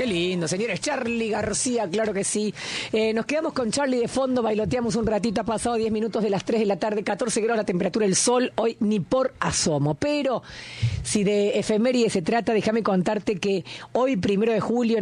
Qué lindo, señores. Charly García, claro que sí. Nos quedamos con Charly de fondo, bailoteamos un ratito, ha pasado 10 minutos de las 3 de la tarde, 14 grados la temperatura, el sol, hoy ni por asomo. Pero si de efeméride se trata, déjame contarte que hoy, 1 de julio,